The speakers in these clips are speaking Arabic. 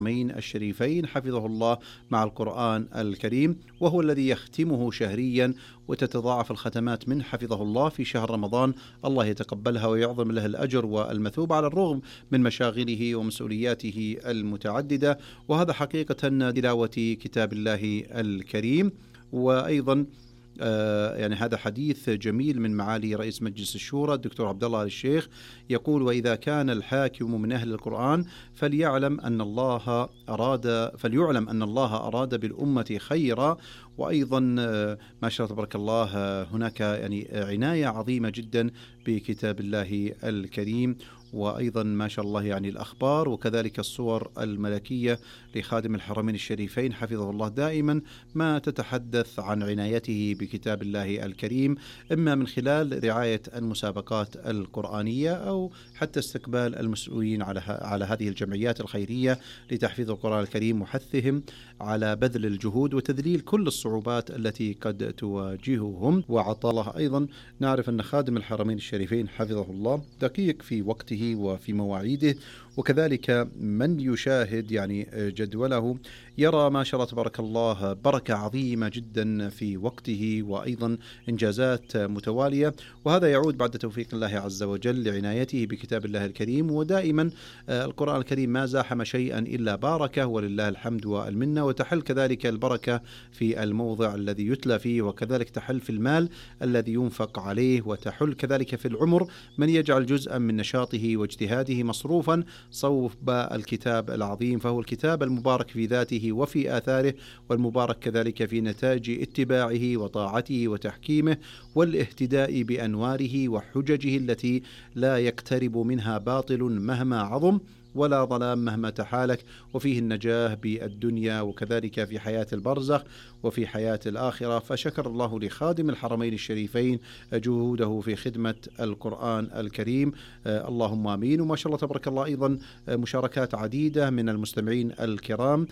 الشريفين حفظه الله مع القرآن الكريم، وهو الذي يختمه شهريا وتتضاعف الختمات من حفظه الله في شهر رمضان. الله يتقبلها ويعظم له الأجر والمثوبة على الرغم من مشاغله ومسؤولياته المتعددة. وهذا حقيقة تلاوة كتاب الله الكريم. وأيضا يعني هذا حديث جميل من معالي رئيس مجلس الشورى الدكتور عبد الله الشيخ، يقول: وإذا كان الحاكم من أهل القرآن فليعلم أن الله أراد بالأمة خيرا. وأيضا ما شاء الله تبارك الله هناك يعني عناية عظيمة جدا بكتاب الله الكريم. وأيضا ما شاء الله يعني الأخبار وكذلك الصور الملكية لخادم الحرمين الشريفين حفظه الله دائما ما تتحدث عن عنايته بكتاب الله الكريم، إما من خلال رعاية المسابقات القرآنية أو حتى استقبال المسؤولين على هذه الجمعيات الخيرية لتحفيظ القرآن الكريم وحثهم على بذل الجهود وتذليل كل الصعوبات التي قد تواجههم. وعطى الله أيضا نعرف أن خادم الحرمين الشريفين حفظه الله دقيق في وقته وفي مواعيده، وكذلك من يشاهد يعني جدوله يرى ما شاء الله تبارك الله بركة عظيمة جدا في وقته وأيضا إنجازات متوالية. وهذا يعود بعد توفيق الله عز وجل لعنايته بكتاب الله الكريم. ودائما القرآن الكريم ما زاحم شيئا إلا باركه ولله الحمد والمنة. وتحل كذلك البركة في الموضع الذي يتلى فيه، وكذلك تحل في المال الذي ينفق عليه، وتحل كذلك في العمر من يجعل جزءا من نشاطه واجتهاده مصروفا صوب الكتاب العظيم. فهو الكتاب المبارك في ذاته وفي آثاره، والمبارك كذلك في نتاج اتباعه وطاعته وتحكيمه والاهتداء بأنواره وحججه التي لا يقترب منها باطل مهما عظم ولا ظلام مهما تحالك. وفيه النجاة بالدنيا وكذلك في حياة البرزخ وفي حياة الآخرة. فشكر الله لخادم الحرمين الشريفين جهوده في خدمة القرآن الكريم، اللهم آمين. وما شاء الله تبارك الله أيضا مشاركات عديدة من المستمعين الكرام،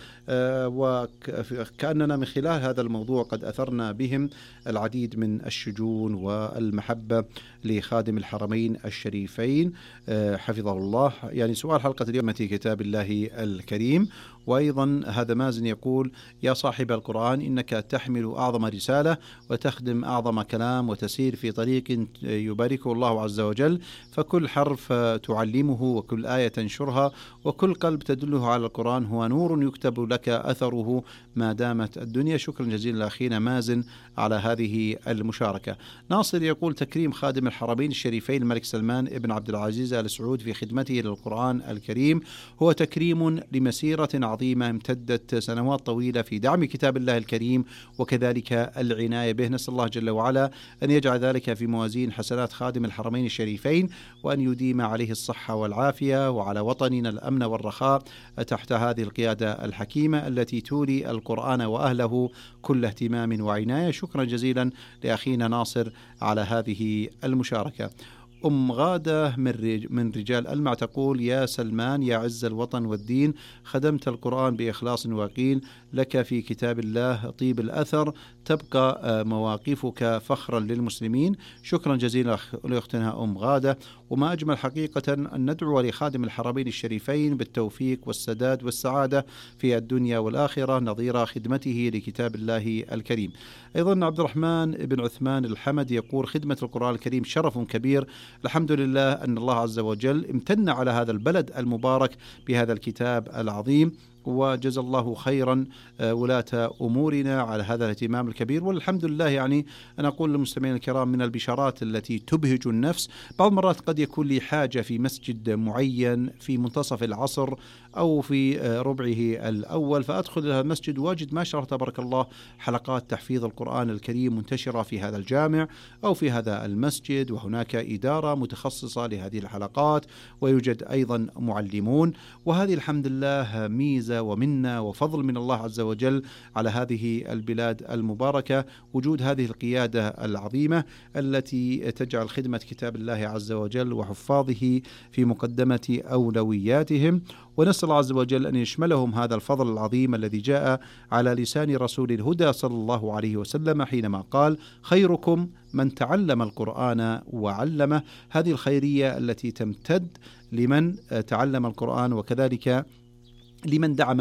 وكأننا من خلال هذا الموضوع قد أثرنا بهم العديد من الشجون والمحبة لخادم الحرمين الشريفين حفظه الله. يعني سؤال حلقة اليوم في كتاب الله الكريم. وأيضا هذا مازن يقول: يا صاحب القرآن، إنك تحمل أعظم رسالة وتخدم أعظم كلام وتسير في طريق يباركه الله عز وجل، فكل حرف تعلمه وكل آية تنشرها وكل قلب تدله على القرآن هو نور يكتب لك أثره ما دامت الدنيا. شكرا جزيلا لأخينا مازن على هذه المشاركة. ناصر يقول: تكريم خادم الحرمين الشريفين الملك سلمان ابن عبد العزيز آل سعود في خدمته للقرآن الكريم هو تكريم لمسيرة عظيمة امتدت سنوات طويلة في دعم كتاب الله الكريم وكذلك العناية به. نسأل الله جل وعلا أن يجعل ذلك في موازين حسنات خادم الحرمين الشريفين، وأن يديم عليه الصحة والعافية، وعلى وطننا الأمن والرخاء تحت هذه القيادة الحكيمة التي تولي القرآن وأهله كل اهتمام وعناية. شكرا جزيلا لأخينا ناصر على هذه المشاركة. غادة من رجال ألمع تقول: يا سلمان يا عز الوطن والدين، خدمت القرآن بإخلاص وقيل لك في كتاب الله طيب الأثر، تبقى مواقفك فخرا للمسلمين. شكرا جزيلا لأختنا غادة. وما أجمل حقيقة أن ندعو لخادم الحرمين الشريفين بالتوفيق والسداد والسعادة في الدنيا والآخرة نظير خدمته لكتاب الله الكريم. أيضا عبد الرحمن بن عثمان الحمد يقول: خدمة القرآن الكريم شرف كبير، الحمد لله أن الله عز وجل امتن على هذا البلد المبارك بهذا الكتاب العظيم، وجزا الله خيرا ولاة أمورنا على هذا الاهتمام الكبير. والحمد لله يعني أنا أقول للمستمعين الكرام من البشارات التي تبهج النفس. بعض المرات قد يكون لي حاجة في مسجد معين في منتصف العصر أو في ربعه الأول، فأدخل إلى المسجد واجد ما شاء الله تبارك الله حلقات تحفيظ القرآن الكريم منتشرة في هذا الجامع أو في هذا المسجد، وهناك إدارة متخصصة لهذه الحلقات، ويوجد أيضا معلمون. وهذه الحمد لله ميزة ومنة وفضل من الله عز وجل على هذه البلاد المباركة، وجود هذه القيادة العظيمة التي تجعل خدمة كتاب الله عز وجل وحفاظه في مقدمة أولوياتهم. ونسأل الله عز وجل أن يشملهم هذا الفضل العظيم الذي جاء على لسان رسول الهدى صلى الله عليه وسلم حينما قال: خيركم من تعلم القرآن وعلمه. هذه الخيرية التي تمتد لمن تعلم القرآن وكذلك لمن دعم